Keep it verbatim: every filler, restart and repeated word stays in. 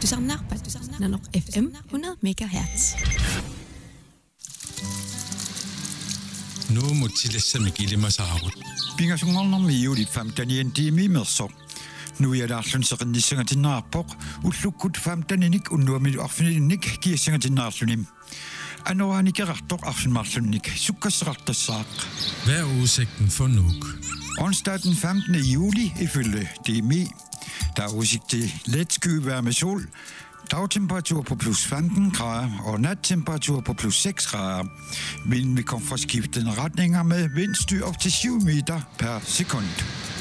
Tusanarpat, Nanok F M hundrede megahertz. Nu må tillæse mig gilde mig saarut. Pingasungorner miuli femtanien tiimi merso. Nu er der sådan nissinga til narpok. Uslukut femtaninik unnuamil arfininik kiissinga til narsunim. Anoani kerartor arfinmarsunik. Sukkasrartassaaq. Hvad er udsigten for Nuuk? Onsdag den femtende juli ifølge D M I. Der er udsigt til let skyvejr med sol. Dagtemperatur på plus femten grader og nattemperatur på plus seks grader. Vinden vil komme fra skiftende retninger med vindstyr op til syv meter per sekund.